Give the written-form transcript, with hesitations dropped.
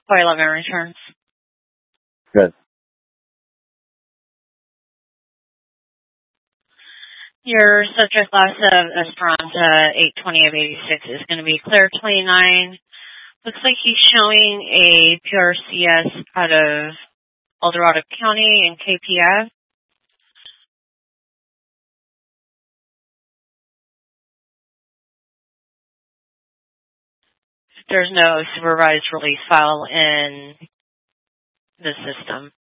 411 returns. Good. Your subject class of Esperanza 820 of 86 is going to be clear 29. Looks like he's showing a PRCS out of El Dorado County in KPF. There's no supervised release file in the system.